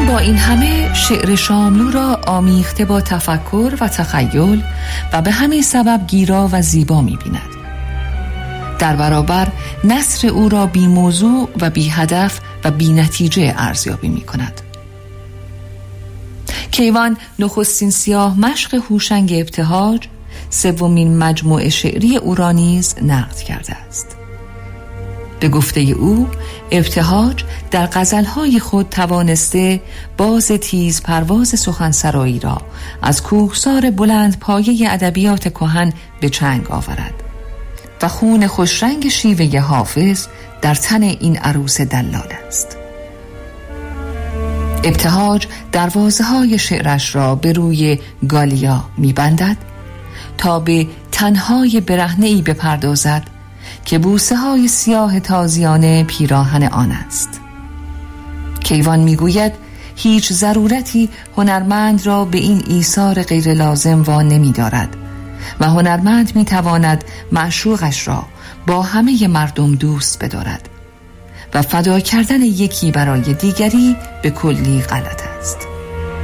با این همه شعر شاملو را آمیخته با تفکر و تخیل و به همین سبب گیرا و زیبا می‌بیند. در برابر نثر او را بی موضوع و بی هدف و بی نتیجه ارزیابی می‌کند. کیوان نخستین سیاه مشق هوشنگ ابتهاج، سومین مجموعه شعری او را نیز نقد کرده است. به گفته او، ابتهاج در غزلهای خود توانسته باز تیز پرواز سخنسرایی را از کوهسار بلند پایه ادبیات کهن به چنگ آورد و خون خوشرنگ شیوه حافظ در تن این عروس دلال است. ابتهاج دروازه‌های شعرش را به روی گالیا می‌بندد تا به تنهای برهنه‌ای بپردازد که بوسه‌های سیاه تازیانه پیراهن آن است. کیوان می‌گوید هیچ ضرورتی هنرمند را به این ایثار غیر لازم وا نمی‌دارد و هنرمند می‌تواند معشوقش را با همه مردم دوست بدارد و فدا کردن یکی برای دیگری به کلی غلط است.